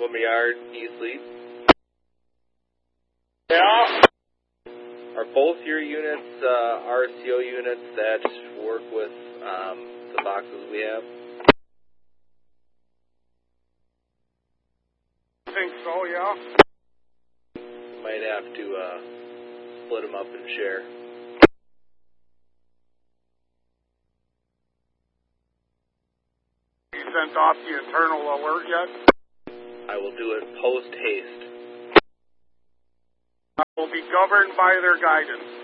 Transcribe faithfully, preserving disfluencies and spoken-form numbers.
Sonoma Yard, East Lead. Yeah. Are both your units uh, R C O units that work with um, the boxes we have? I think so, yeah. Might have to uh, split them up and share. You sent off the internal alert yet? I will do it post haste. I will be governed by their guidance.